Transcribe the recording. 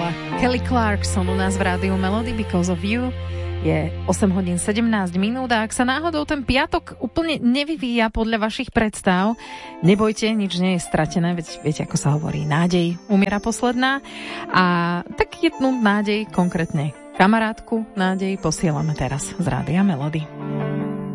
bola Kelly Clarkson u nás v Rádiu Melody Because of You. Je 8 hodín 17 minút a ak sa náhodou ten piatok úplne nevyvíja podľa vašich predstav, nebojte, nič nie je stratené, veď viete, ako sa hovorí, nádej umiera posledná. A tak jednu nádej, konkrétne kamarátku nádej, posielame teraz z Rádia Melody.